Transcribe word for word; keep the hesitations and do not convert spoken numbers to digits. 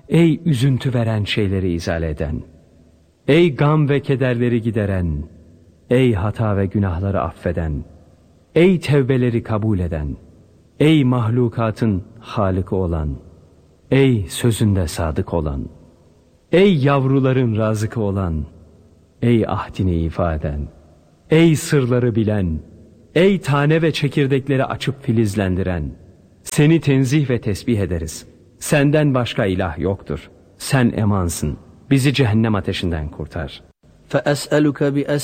ey üzüntü veren şeyleri izale eden, ey gam ve kederleri gideren, ey hata ve günahları affeden, ey tevbeleri kabul eden, ey mahlukatın Halık'ı olan, ey sözünde sadık olan, ey yavruların razıkı olan, ey ahdini ifa eden, ey sırları bilen, ey tane ve çekirdekleri açıp filizlendiren, seni tenzih ve tesbih ederiz. Senden başka ilah yoktur. Sen emansın. Bizi cehennem ateşinden kurtar. فَأَسْأَلُكَ بِأَسْ